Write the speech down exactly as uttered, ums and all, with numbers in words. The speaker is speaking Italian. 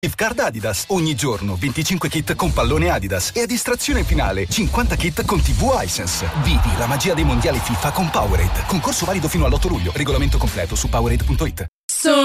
Gift card Adidas. Ogni giorno venticinque kit con pallone Adidas e a distrazione finale cinquanta kit con tivù Hisense. Vivi la magia dei mondiali FIFA con Powerade. Concorso valido fino all'otto luglio. Regolamento completo su Powerade punto it.